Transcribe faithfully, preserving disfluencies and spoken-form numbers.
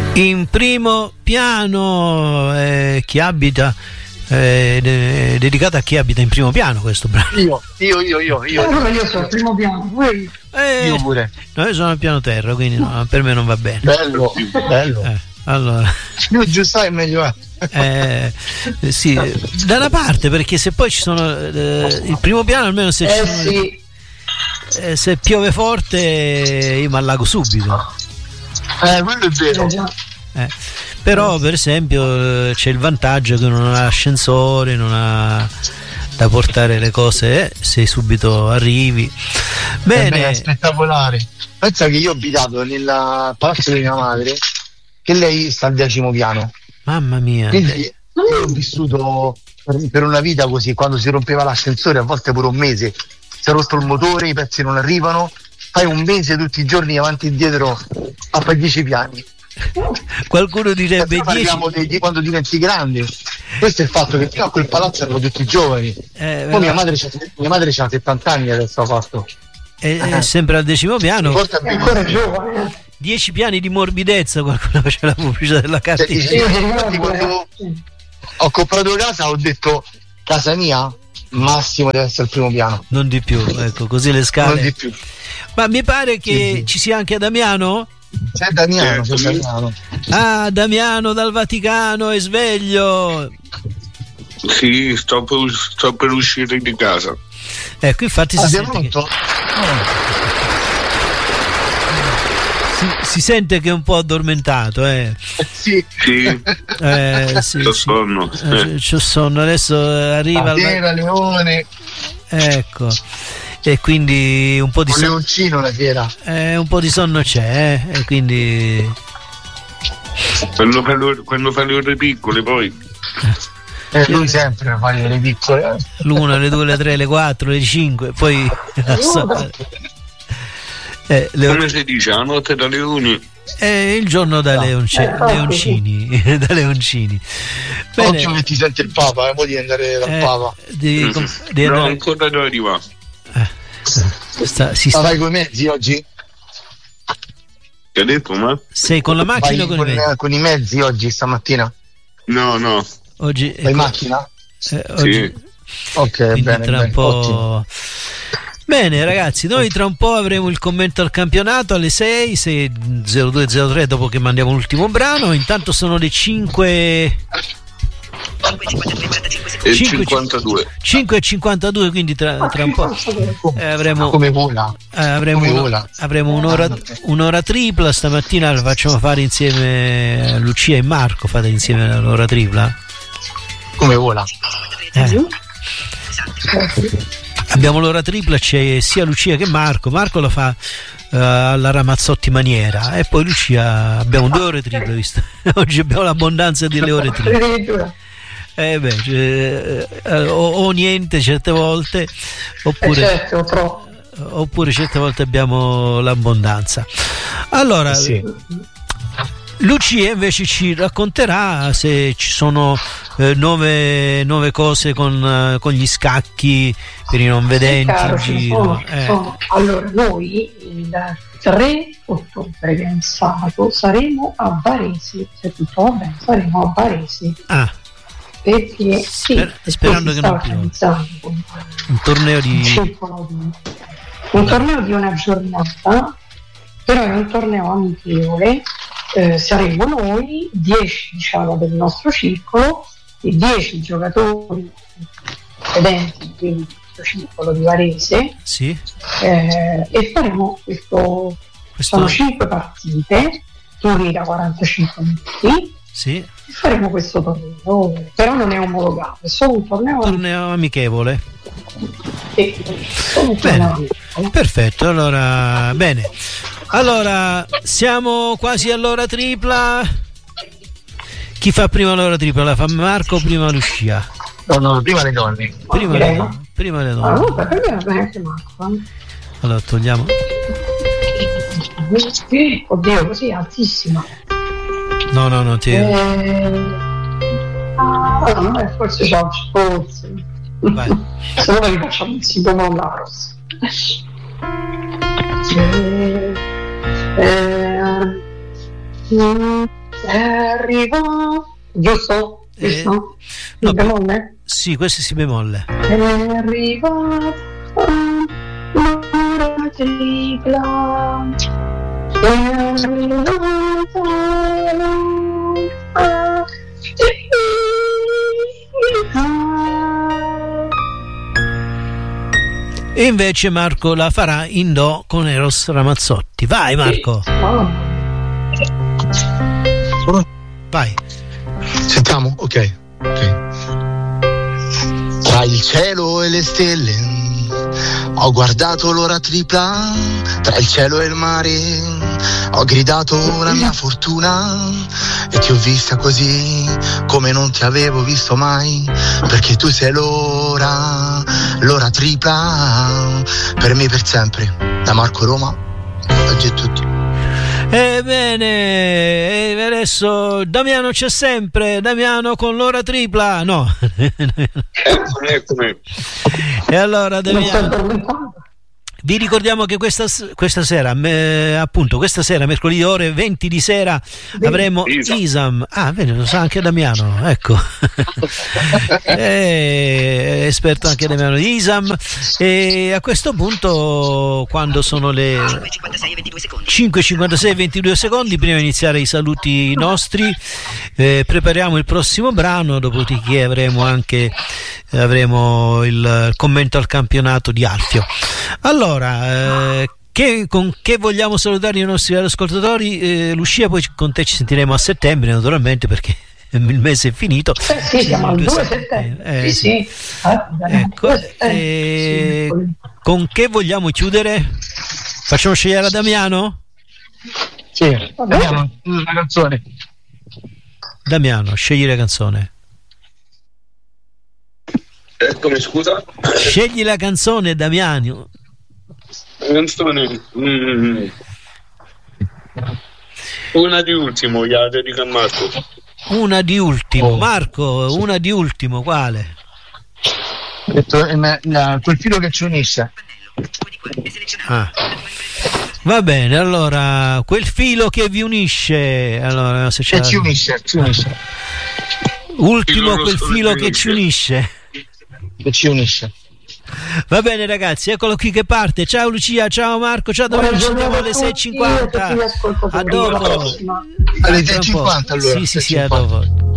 In primo piano eh, chi abita eh, de- dedicato a chi abita in primo piano questo brano. Io, io, io, io, io. Allora io sono al primo piano, voi? Eh, Io pure. No, io sono al piano terra, quindi no, per me non va bene. Bello, bello. Eh, allora. Più giusto è meglio è. Eh, sì, da una parte, perché se poi ci sono eh, il primo piano, almeno se, Eh ci sono, sì. eh, se piove forte io mi allago subito. Eh, quello è vero. Eh, già. Eh, però per esempio eh, c'è il vantaggio che non ha ascensore, non ha da portare le cose, eh, se subito arrivi. Bene. Eh beh, è spettacolare. Pensa che io ho abitato nel palazzo di mia madre, che lei sta al decimo piano. Mamma mia. Quindi io ho vissuto per, per una vita così, quando si rompeva l'ascensore, a volte pure un mese, si è rotto il motore, i pezzi non arrivano, fai un mese tutti i giorni avanti e indietro a fare dieci piani. Qualcuno direbbe dieci... parliamo di, di quando diventi grande. Questo è il fatto che fino a quel palazzo erano tutti giovani. Eh, poi mia madre, c'ha, mia madre c'ha settanta anni adesso, ha fatto. È, è sempre al decimo piano. È ancora giovane. Dieci piani di morbidezza, qualcuno faceva la pubblicità della cartina. Cioè, infatti, quando ho comprato casa ho detto casa mia massimo deve essere il primo piano, non di più, ecco, così le scale non di più. Ma mi pare che sì. ci sia anche Damiano. C'è Damiano, c'è Damiano. Ah, Damiano dal Vaticano, è sveglio. Sì, sto per, sto per uscire di casa. Ecco, infatti ah, si, sente sente che... oh. si, si sente che è un po' addormentato, eh. Sì, sì. Eh, sì, c'ho sì. sonno. Eh, c'ho sonno, adesso arriva Fiera, il... Leone. Ecco. E quindi un po' di sonno. Leoncino la fiera. Eh, un po' di sonno c'è, eh, e quindi quando fa le, quando fa le ore piccole poi. Eh, lui sempre fa le piccole. L'una, le due, le tre, le quattro, le cinque, poi eh, le come si dice, la notte da leoni. È il giorno da leonce, leoncini, da leoncini. Bene. Occhio che ti sente il Papa, eh, poi devi andare dal eh, Papa. Devi, mm. devi no, andare... ancora devo arrivare. Eh, sta, si sta... Ma vai con i mezzi oggi? Che hai detto, ma? Sei con la macchina vai o con, con, i mezzi? con i mezzi oggi, stamattina? No, no. Oggi vai in macchina? Eh, oggi... Sì. Ok, quindi bene, tra bene, un po'... ottimo. Bene ragazzi, noi tra un po' avremo il commento al campionato alle sei, sei zero due zero tre dopo che mandiamo l'ultimo brano. Intanto sono le cinque e cinquantadue cinque e cinquantadue, quindi tra, tra un po' eh, avremo, come vola, eh, avremo, come uno, vola. avremo un'ora, un'ora tripla. Stamattina la facciamo fare insieme a Lucia e Marco, fate insieme l'ora tripla come vola. eh. Abbiamo l'ora tripla, c'è sia Lucia che Marco. Marco lo fa uh, alla Ramazzotti maniera e poi Lucia, abbiamo due ore triple, visto? Oggi abbiamo l'abbondanza delle ore triple. Eh beh, cioè, eh, o, o niente certe volte, oppure, eh certo, oppure certe volte abbiamo l'abbondanza. Allora, sì. Lucia invece ci racconterà se ci sono eh, nuove, nuove cose con, uh, con gli scacchi per i non vedenti. Caro, in giro. Sono, Eh. sono. Allora, noi il tre ottobre, che è un sabato, saremo a Varese, se tutto va bene, saremo a Varese. Ah. Perché sì, Sper- sperando che non piova. Un, un torneo di... un, un torneo di una giornata, però è un torneo amichevole. Eh, saremo noi dieci, diciamo, del nostro circolo e dieci giocatori vedenti del nostro circolo di Varese, sì. eh, e faremo questo, questo... sono cinque partite, turni da quarantacinque minuti, sì. e faremo questo torneo, però non è omologato, è solo un torneo, torneo amichevole. Sì, solo un torneo amichevole. Perfetto, allora bene. Allora, siamo quasi all'ora tripla. Chi fa prima l'ora tripla? La fa Marco o prima Lucia? No, no, prima le donne. Prima le donne. Prima le donne. Allora, per me va bene anche Marco. Allora, togliamo. Oddio, così è altissima. No, no, no, ti... Eh... Ah, no, forse c'ho forse. Vai. Se no li facciamo insieme con la prossima. Eh, eh, arriva, giusto? Giusto? Eh, Il no, bemolle? Sì, questo è si bemolle. È arrivata l'ora tripla, è arrivata l'ora tripla. E invece Marco la farà in do con Eros Ramazzotti. Vai Marco. Vai. Sentiamo? Ok. Ok. Tra il cielo e le stelle ho guardato l'ora tripla, tra il cielo e il mare ho gridato la mia fortuna e ti ho vista così come non ti avevo visto mai, perché tu sei l'ora, l'ora tripla, per me per sempre, da Marco Roma, oggi è tutti. Ebbene, e adesso Damiano c'è sempre, Damiano con l'ora tripla, no? Eccomi, eccomi. E allora Damiano, vi ricordiamo che questa, questa sera, me, appunto questa sera, mercoledì ore venti di sera, avremo Isam. Isam. Ah, bene, lo sa anche Damiano, ecco. È esperto anche Damiano di Isam. E a questo punto, quando sono le cinque e cinquantasei e ventidue secondi, prima di iniziare i saluti nostri, eh, prepariamo il prossimo brano, dopodiché avremo anche avremo il commento al campionato di Alfio. Allora, eh, che, con che vogliamo salutare i nostri ascoltatori? Eh, Lucia, poi con te ci sentiremo a settembre, naturalmente, perché il mese è finito. Eh sì, siamo al due settembre. Eh, sì, sì. sì. Ecco, eh, con che vogliamo chiudere? Facciamo scegliere a Damiano? Sì, Damiano, una canzone. Damiano, scegli la canzone. Eccomi, scusa. Scegli la canzone, Damiano. Canzone. Mm. Una di ultimo, gliela dedico a Marco. Una di ultimo, Oh. Marco, una di ultimo, quale? Ho detto, eh, ma- no, quel filo che ci unisce. Ah. Va bene, allora, quel filo che vi unisce. Allora, se c'è Che ci unisce, ci unisce. ultimo Filo quel rosso filo che che ci unisce. Che ci unisce. Va bene ragazzi, eccolo qui che parte. Ciao Lucia, ciao Marco, ciao Damiano, ci vediamo alle sei e cinquanta. A dopo. Alle sei e cinquanta allora. Sì, sì, sì, a dopo.